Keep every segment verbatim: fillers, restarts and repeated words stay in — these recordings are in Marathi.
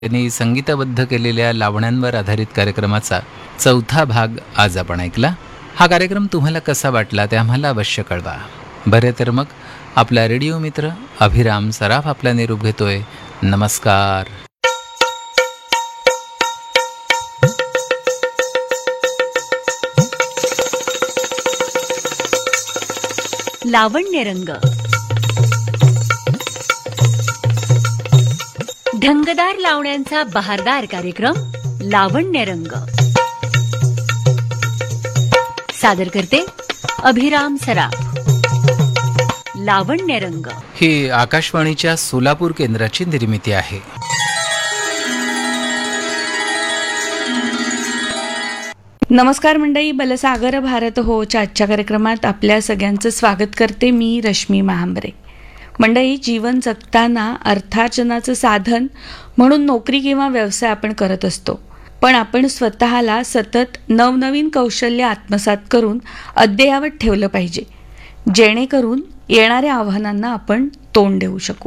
त्यांनी संगीतबद्ध केलेल्या लावण्यांवर आधारित कार्यक्रमाचा चौथा भाग आज आपण ऐकला. हा कार्यक्रम तुम्हाला कसा वाटला ते आम्हाला अवश्य कळवा. बरे तर मग आपला रेडिओ मित्र अभिराम सराफ आपला निरोप घेतोय. नमस्कार. लावण्यरंग, ढंगदार लावण्यांचा बहारदार कार्यक्रम लावण्यरंग. सादर करते अभिराम सराफ. लावण्यरंग ही आकाशवाणीच्या सोलापूर केंद्राची निर्मिती आहे. नमस्कार मंडळी, बलसागर भारत होच्या आजच्या कार्यक्रमात आपल्या सगळ्यांचं स्वागत करते मी रश्मी महांबरे. मंडळी, जीवन जगताना अर्थार्जनाचं साधन म्हणून नोकरी किंवा व्यवसाय आपण करत असतो, पण आपण स्वतःला सतत नवनवीन कौशल्य आत्मसात करून अद्ययावत ठेवलं पाहिजे, जेणेकरून येणाऱ्या आव्हानांना आपण तोंड देऊ शकू.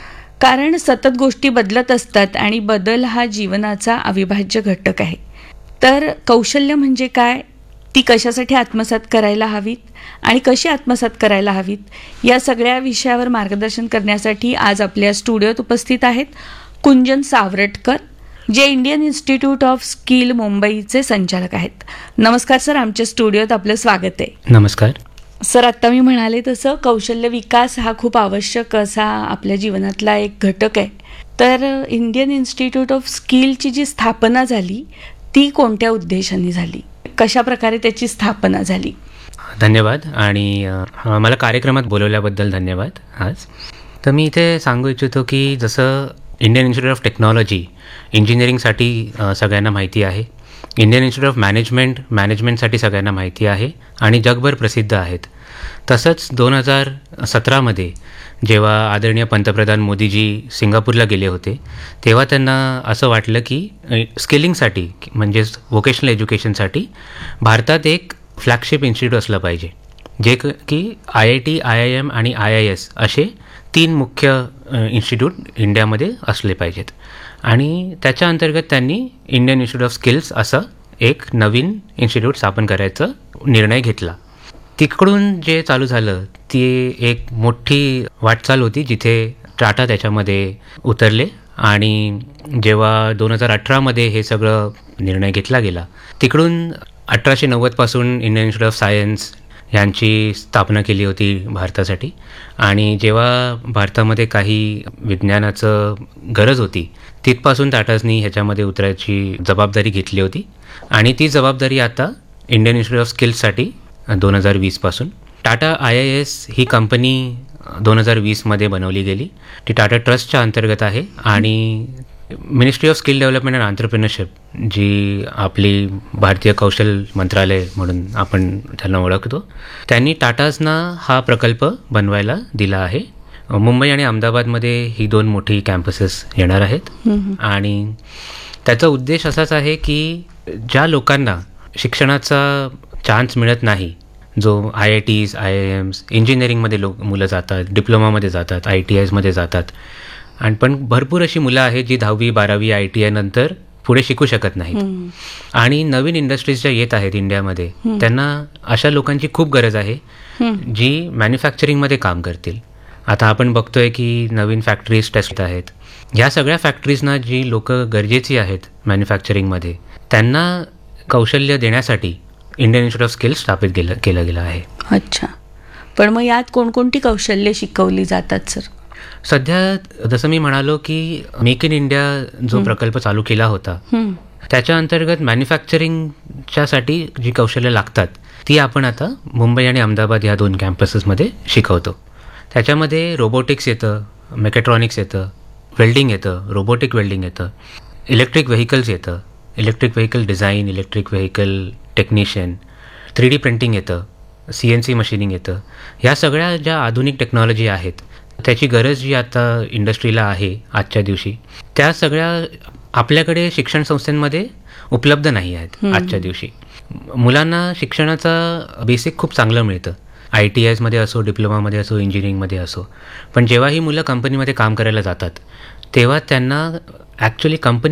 कारण सतत गोष्टी बदलत असतात आणि बदल हा जीवनाचा अविभाज्य घटक आहे. तर कौशल्य म्हणजे काय, ती कशासाठी आत्मसात करायला हवीत आणि कशी आत्मसात करायला हवीत, या सगळ्या विषयावर मार्गदर्शन करण्यासाठी आज आपल्या स्टुडिओत उपस्थित आहेत कुंजन सावरटकर, जे इंडियन इन्स्टिट्यूट ऑफ स्किल मुंबईचे संचालक आहेत. नमस्कार सर, आमच्या स्टुडिओत आपलं स्वागत आहे. नमस्कार सर. आत्ता मी म्हणाले तसं कौशल्य विकास हा खूप आवश्यक असा आपल्या जीवनातला एक घटक आहे. तर इंडियन इन्स्टिट्यूट ऑफ स्किलची जी स्थापना झाली ती कोणत्या उद्देशाने झाली, कशा प्रकारे त्याची स्थापना झाली? धन्यवाद आणि मला कार्यक्रमात बोलवल्याबद्दल धन्यवाद. आज तर मी इथे सांगू इच्छितो की जसं इंडियन इन्स्टिट्यूट ऑफ टेक्नॉलॉजी इंजिनिअरिंगसाठी सगळ्यांना माहिती आहे, इंडियन इन्स्टिट्यूट ऑफ मॅनेजमेंट मॅनेजमेंटसाठी सगळ्यांना माहिती आहे आणि जगभर प्रसिद्ध आहेत. तसंच दोन हजार सतरामध्ये जेव्हा आदरणीय पंतप्रधान मोदीजी सिंगापूरला गेले होते, तेव्हा त्यांना असं वाटलं की स्किलिंगसाठी म्हणजेच व्होकेशनल एज्युकेशनसाठी भारतात एक फ्लॅगशिप इन्स्टिट्यूट असलं पाहिजे, जे की I I T, I I am आणि आय आय एस असे तीन मुख्य इन्स्टिट्यूट इंडियामध्ये असले पाहिजेत. आणि त्याच्या अंतर्गत त्यांनी इंडियन इन्स्टिट्यूट ऑफ स्किल्स असं एक नवीन इन्स्टिट्यूट स्थापन करायचा निर्णय घेतला. तिकडून जे चालू झालं ती एक मोठी वाटचाल होती, जिथे टाटा त्याच्यामध्ये उतरले आणि जेव्हा दोन हजार अठरामध्ये हे सगळं निर्णय घेतला गेला, तिकडून अठराशे नव्वदपासून इंडियन इन्स्टिट्यूट ऑफ सायन्स यांची स्थापना केली होती भारतासाठी. आणि जेव्हा भारतामध्ये काही विज्ञानाचं गरज होती, तिथपासून टाटासनी ह्याच्यामध्ये उतरायची जबाबदारी घेतली होती. आणि ती जबाबदारी आता इंडियन इन्स्टिट्यूट ऑफ स्किल्ससाठी दोन हजार वीसपासून Tata I I S he company दोन हजार वीसमध्ये बनवली गेली. ती टाटा ट्रस्टच्या अंतर्गत आहे आणि ministry of skill development and entrepreneurship, जी आपली भारतीय कौशल मंत्रालय म्हणून आपण त्यांना ओळखतो, त्यांनी टाटाजना हा प्रकल्प बनवायला दिला आहे. मुंबई आणि अहमदाबादमध्ये ही दोन मोठी कॅम्पसेस येणार आहेत. आणि त्याचा उद्देश असाच आहे की ज्या लोकांना शिक्षणाचा चान्स मिळत नाही, जो I I tease, I I AIIMS, इंजिनिअरिंगमध्ये लोक मुलं जातात, डिप्लोमामध्ये जातात, आय टी आयजमध्ये जातात, आणि पण भरपूर अशी मुलं आहेत जी दहावी बारावी आय टी आय नंतर पुढे शिकू शकत नाहीत. आणि नवीन इंडस्ट्रीज ज्या येत आहेत इंडियामध्ये, त्यांना अशा लोकांची खूप गरज आहे जी मॅन्युफॅक्चरिंगमध्ये काम करतील. आता आपण बघतोय की नवीन फॅक्टरीज टेस्ट आहेत. ह्या सगळ्या फॅक्टरीजना जी लोक गरजेची आहेत मॅन्युफॅक्चरिंगमध्ये, त्यांना कौशल्य देण्यासाठी इंडियन इन्स्टिट्यूट ऑफ स्किल्स स्थापित केलं केलं गेलं आहे. अच्छा, पण मग यात कोणकोणती कौशल्य शिकवली जातात सर? सध्या जसं मी म्हणालो की मेक इन इंडिया जो प्रकल्प चालू केला होता, त्याच्या अंतर्गत मॅन्युफॅक्चरिंगच्यासाठी जी कौशल्य लागतात ती आपण आता मुंबई आणि अहमदाबाद या दोन कॅम्पसेसमध्ये शिकवतो. त्याच्यामध्ये रोबोटिक्स येतं, मेकॅट्रॉनिक्स येतं, वेल्डिंग येतं, रोबोटिक वेल्डिंग येतं, इलेक्ट्रिक व्हेकल्स येतं, electric vehicle design, electric vehicle technician, three D printing येतं, सी एन सी मशिनिंग येतं. ह्या सगळ्या ज्या आधुनिक टेक्नॉलॉजी आहेत, त्याची गरज जी आता इंडस्ट्रीला आहे आजच्या दिवशी, त्या सगळ्या आपल्याकडे शिक्षण संस्थांमध्ये उपलब्ध नाही आहेत. आजच्या दिवशी मुलांना शिक्षणाचा बेसिक खूप चांगलं मिळतं, आय टी आयजमध्ये असो, डिप्लोमामध्ये असो, इंजिनिअरिंगमध्ये असो, पण जेव्हा ही मुलं कंपनीमध्ये काम करायला जातात तेव्हा त्यांना ॲक्च्युली कंपनी